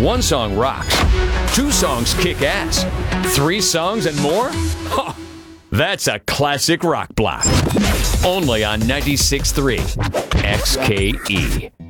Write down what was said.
One song rocks. Two songs kick ass. Three songs and more? Ha! That's a classic rock block. Only on 96.3 XKE.